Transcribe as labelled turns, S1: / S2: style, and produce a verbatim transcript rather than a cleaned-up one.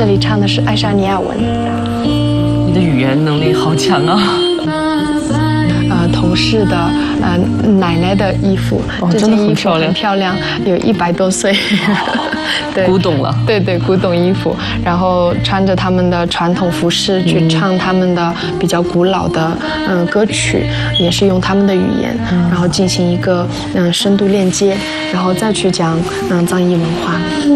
S1: 这里唱的是爱沙尼亚文。
S2: 你的语言能力好强啊！
S1: 呃，同事的呃奶奶的衣服，
S2: 哦、
S1: 这件衣服
S2: 很
S1: 很漂亮，有一百多岁。对，
S2: 古董了。
S1: 对对，古董衣服，然后穿着他们的传统服饰去唱他们的比较古老的嗯、呃、歌曲，也是用他们的语言，嗯、然后进行一个嗯、呃、深度链接，然后再去讲嗯、呃、藏裔文化。